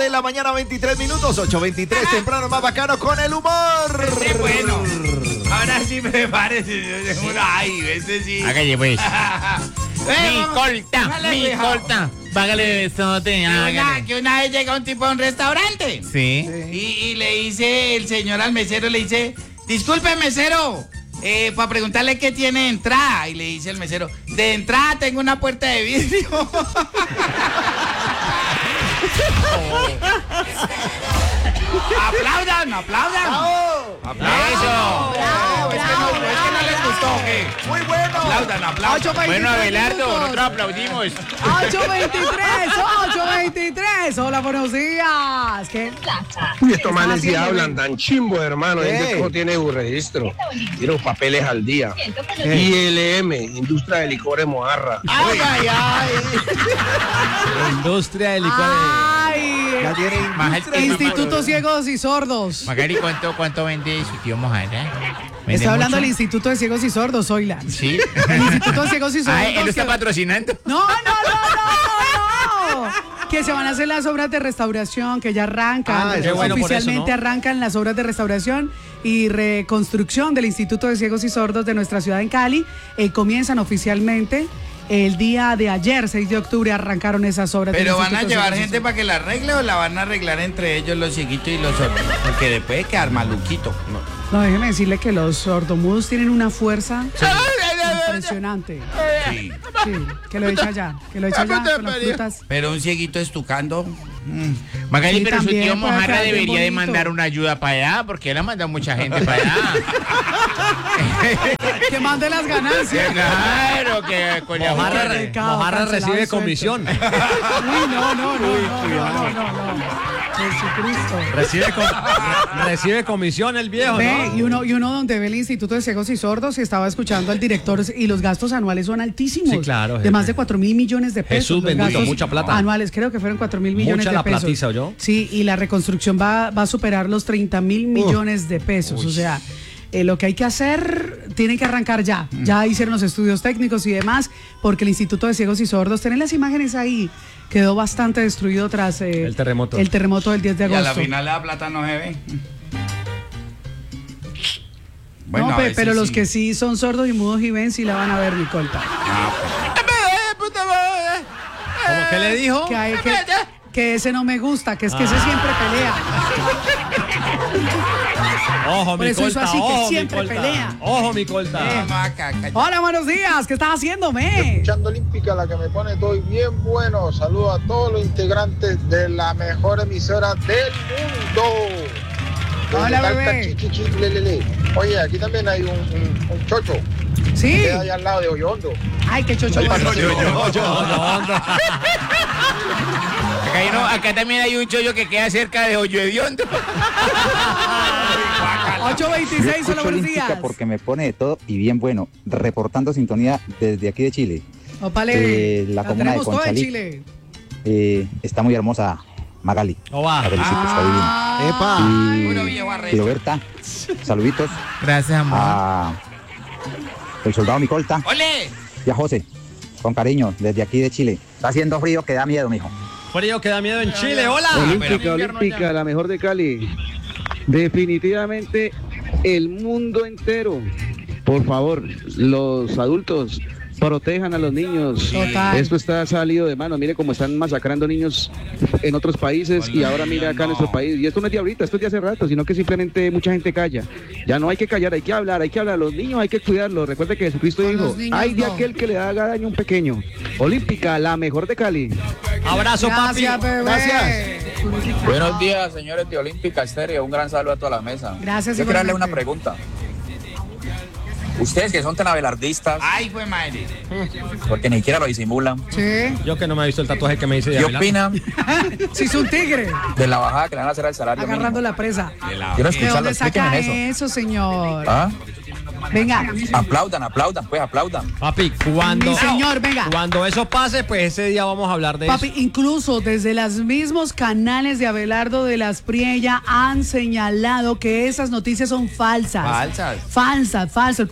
de la mañana, 23 minutos, 8:23, temprano más bacano con el humor. Sí, bueno. Ahora sí me parece. Ay, ese sí. Hágale pues. Mi colta. Págale besote. Que una vez llega un tipo a un restaurante. Sí. Y le dice el señor al mesero, le dice, disculpe mesero, para preguntarle qué tiene de entrada. Y le dice el mesero, de entrada tengo una puerta de vidrio. Aplaudan. ¡Bravo! Eso. Bravo, Es que no les gustó, ¿o qué? Muy bueno. Aplaudan. Bueno, Abelardo, nosotros aplaudimos. 8:23. Hola, buenos días. ¿Qué? Y estos manes sí hablan tan chimbo, hermano. Ese no tiene un registro. Y los papeles al día. ILM, Industria de Licores Mojarra. Ay. La industria de licores. Ya tiene Instituto Ciegos y Sordos. Magari, ¿cuánto vende su tío Mojarra? Está hablando del Instituto de Ciegos y Sordos, Zoila. Sí. El Instituto de Ciegos y Sordos. Ah, él lo está patrocinando. No. Que se van a hacer las obras de restauración, que ya arrancan. qué bueno por eso, Oficialmente ¿no? arrancan las obras de restauración y reconstrucción del Instituto de Ciegos y Sordos de nuestra ciudad en Cali. Comienzan oficialmente el día de ayer, 6 de octubre, arrancaron esas obras. ¿Pero del van a Instituto de llevar Ciegos y gente para que la arregle o la van a arreglar entre ellos los cieguitos y los sordos? Porque después quedar maluquito. No, déjeme decirle que los sordomudos tienen una fuerza impresionante. Sí. Sí, que lo echa allá con las frutas. Pero un cieguito estucando. Magari, Sí, pero su también tío puede Mojarra quedar bien debería de bonito. mandar una ayuda para allá, porque él ha mandado mucha gente para allá. Que mande las ganancias. Claro, que con la Mojarra, Pecado, Mojarra cancelado recibe el sueldo. comisión. Uy, no. Jesucristo. Recibe comisión el viejo, Ve, ¿no? y uno donde ve el Instituto de Ciegos y Sordos y estaba escuchando al director y los gastos anuales son altísimos. Sí, claro, De jefe. más de 4.000 millones de pesos. Jesús los bendito, gastos mucha plata. Anuales, creo que fueron 4.000 millones Mucha de la pesos. platiza, ¿oyó? Sí, y la reconstrucción va a superar los 30.000 millones de pesos. O sea, lo que hay que hacer, tiene que arrancar ya. Ya hicieron los estudios técnicos y demás, porque el Instituto de Ciegos y Sordos, tienen las imágenes ahí, quedó bastante destruido tras El terremoto. el terremoto del 10 de Y a agosto. la final la plata no se ve. No, a veces pero los sí. que sí son sordos y mudos y ven, sí la van a ver, Nicolta. ¿Cómo que le dijo? Que ese no me gusta, que es que ese siempre pelea. Ojo, Por mi eso hizo colta, así, que ojo, mi siempre colta. pelea. Ojo, mi colta. Hola, buenos días, ¿qué estás haciéndome? Escuchando Olímpica, la que me pone todo bien bueno. Saludo a todos los integrantes de la mejor emisora del mundo. Hola, Desde Talca, bebé. Lelele. Oye, aquí también hay un chocho. Sí. Que queda allá al lado de Hoyondo. Ay, qué chocho. Acá también hay un chollo que queda cerca de Hoyo Hediondo. 8:26, hola, buenos Olímpica días. porque me pone de todo y bien bueno, reportando sintonía desde aquí de Chile. Opale, la comuna de tenemos todo en Conchalí. Chile. Está muy hermosa Magali. Oba. La felicito, está divina. Ay, Puro viejo arrecho. Y Roberta, saluditos Gracias, amor. a el soldado Micolta ¡Ole! y a José, con cariño, desde aquí de Chile. Está haciendo frío que da miedo, mijo. Frío que da miedo en Chile, hola. Olímpica, la mejor de Cali. Definitivamente el mundo entero. Por favor, los adultos protejan a los niños. Total. Esto está salido de mano. Mire cómo están masacrando niños en otros países y ahora mira acá en nuestro país. Y esto no es de ahorita, esto es de hace rato, sino que simplemente mucha gente calla. Ya no hay que callar, hay que hablar. Los niños hay que cuidarlos. Recuerde que Jesucristo Con dijo, los niños ay de no. aquel que le haga daño a un pequeño. Olímpica, la mejor de Cali. Abrazo, Gracias, papi. bebé. Gracias. Buenos días, señores de Olímpica Estéreo. Un gran saludo a toda la mesa. Gracias, Yo quiero darle una igualmente. pregunta. Ustedes que son tan abelardistas, ¡Ay, fue madre! porque ni siquiera lo disimulan, Sí, Yo que no me he visto el tatuaje que me hice de ¿qué Abelardo. opinan sí, es un tigre de la bajada que le van a hacer al salario agarrando mínimo? la presa. Quiero ¿De escucharlo, dónde saca explíquenme eso. eso, señor? ¿Ah? Venga, Aplaudan, pues aplaudan. Papi, cuando, mi señor, venga. cuando eso pase, pues ese día vamos a hablar de Papi, eso. incluso desde los mismos canales de Abelardo de las Priella han señalado que esas noticias son falsas. Falsas. Falso. El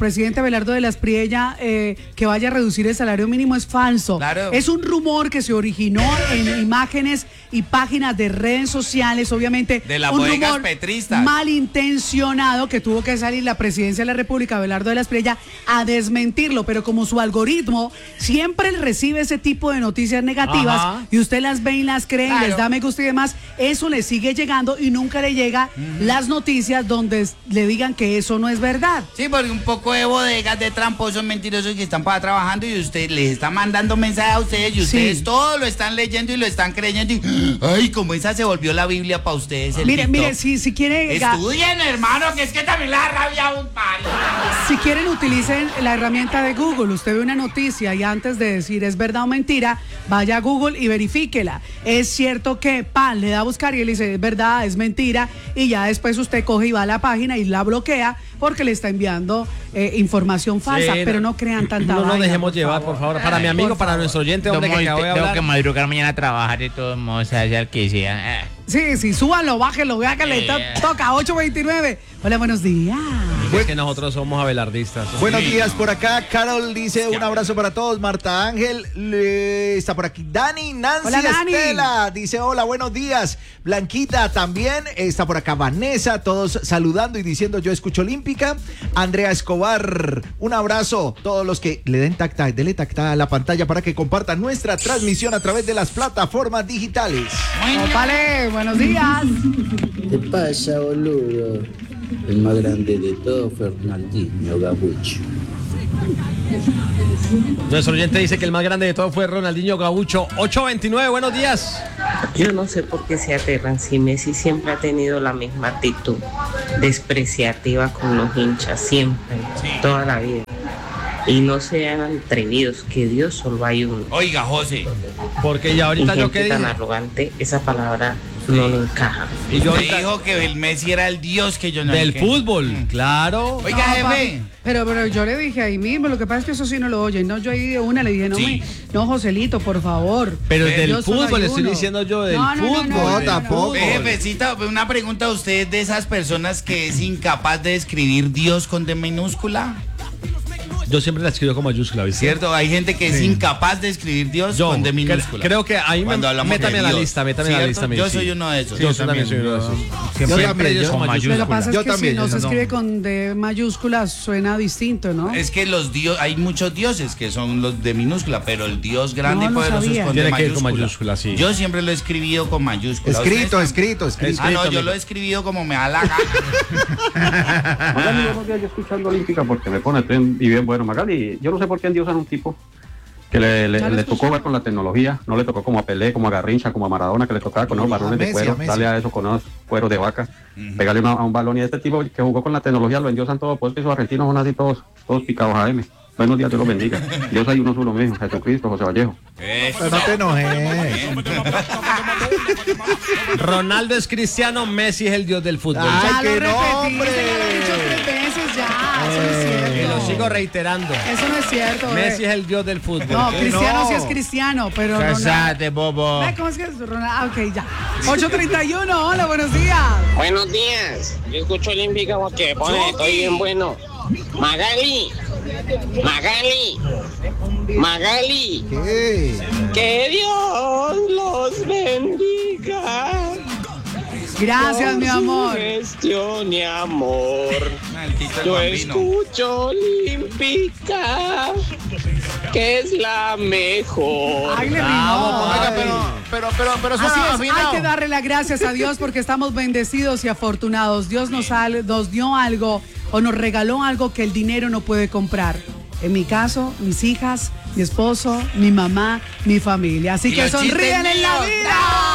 presidente Abelardo de la Espriella que vaya a reducir el salario mínimo es falso. Claro. Es un rumor que se originó en imágenes y páginas de redes sociales, obviamente. De las un bodegas rumor petristas. malintencionado que tuvo que salir la presidencia de la República, Abelardo de la Espriella, a desmentirlo, pero como su algoritmo siempre recibe ese tipo de noticias negativas, Ajá. y usted las ve y las cree y Claro. les da me gusta y demás, eso le sigue llegando y nunca le llega las noticias donde le digan que eso no es verdad. Sí, porque un poco de bodegas de tramposos mentirosos que están para trabajando y usted les está mandando mensajes a ustedes y ustedes Sí. todo lo están leyendo y lo están creyendo y ay, como esa se volvió la Biblia para ustedes. El Mire, TikTok. si quiere, Estudien, hermano, que es que también la rabia un palo. si quieren utilicen la herramienta de Google. Usted ve una noticia y antes de decir es verdad o mentira, vaya a Google y verifíquela. Es cierto que le da a buscar y él dice es verdad, es mentira, y ya después usted coge y va a la página y la bloquea porque le está enviando información falsa, Sí, pero no crean tanta No nos vaina, dejemos llevar, por favor. Para mi amigo, para nuestro oyente, hombre, que acabo de Tengo hablar. que madrugar mañana a trabajar de todos modos, sea el que sea. Sí, súbanlo, bájenlo, háganle, toca 8:29. Hola, buenos días. Es que nosotros somos abelardistas. Buenos días por acá. Carol dice un abrazo para todos. Marta Ángel está por aquí. Dani, Nancy, Hola, Dani. Estela dice hola, buenos días. Blanquita también está por acá. Vanessa, todos saludando y diciendo yo escucho Olímpica. Andrea Escobar, un abrazo. Todos los que le den denle tacta a la pantalla para que compartan nuestra transmisión a través de las plataformas digitales. Opale, buenos días. ¿Qué pasa, boludo? El más grande de todo fue Ronaldinho Gabucho. Nuestro oyente dice que el más grande de todo fue Ronaldinho Gaucho. 8:29, buenos días. Yo no sé por qué se aterran si Messi siempre ha tenido la misma actitud despreciativa con los hinchas, siempre, toda la vida. Y no sean atrevidos, que Dios solo hay uno. Oiga, José. Porque ya ahorita y yo que gente tan dije. arrogante, esa palabra no le encaja. Y yo Me ahorita, dijo que el Messi era el Dios que yo no del sé qué. fútbol, claro. Oiga, No, jefe. papi, pero yo le dije ahí mismo, lo que pasa es que eso sí no lo oyen. No, yo ahí de una le dije, Sí. no, Joselito, por favor. Pero del Dios solo fútbol, hay le estoy uno. diciendo yo del No, fútbol. no, del tampoco. fútbol. Jefecita, una pregunta a usted de esas personas que es incapaz de escribir Dios con D minúscula. Yo siempre la escribo con mayúscula, ¿viste? ¿Cierto? Hay gente que es incapaz de escribir Dios Yo con D minúscula. creo que ahí Cuando hablamos métame de a la Dios, lista, métame a la ¿cierto? lista. Yo sí. soy uno de esos. Yo también soy uno de esos. Yo Siempre también, ellos yo- con Lo que mayúscula. pasa es Yo que también, si no yo se no. escribe con D mayúsculas suena distinto, ¿no? Es que hay muchos dioses que son los de minúscula, pero el Dios grande No, y no poderoso sabía. es con D Tiene que ir mayúscula. con mayúscula, sí. Yo siempre lo he escribido con mayúscula. Escrito. Ah, no, yo lo he escribido como me da la gana. Magali, buenos días, yo escuchando Olímpica porque me pone y bien bueno. Magali, yo no sé por qué endiosan a un tipo que le tocó ver con la tecnología, no le tocó como a Pelé, como a Garrincha, como a Maradona, que le tocaba con unos balones de Messi, cuero, a Messi. dale a eso con unos cueros de vaca, pegarle a un balón, y este tipo que jugó con la tecnología lo endiosan todo, pues que esos argentinos son así todos picados a M. Buenos días, Dios los bendiga. Dios hay uno solo mismo, Jesucristo, José Vallejo. Pero no te enojes. Ronaldo es cristiano, Messi es el dios del fútbol. Ay, Ya qué lo repetiste, nombre. ya lo he dicho 3 veces ya. Eso no es Y cierto. lo sigo reiterando. Eso no es cierto. Messi es el dios del fútbol. No, cristiano no. sí es cristiano, pero Ronaldo. Casate, bobo. Ve, ¿cómo es que es Ronaldo? Ok, ya. 8:31, hola, buenos días. Buenos días, yo escucho Olímpica porque pone, estoy bien bueno. Magali, ¿Qué? que Dios los bendiga. Gracias, mi amor. Gestión y amor. Maldito el Yo bambino. escucho Olímpica, que es la mejor. Ay, le rimó. Oiga, pero Así es, hay que darle las gracias a Dios porque estamos bendecidos y afortunados. Dios nos dio algo o nos regaló algo que el dinero no puede comprar. En mi caso, mis hijas, mi esposo, mi mamá, mi familia. Así Y que los chistes sonríen en la míos. vida.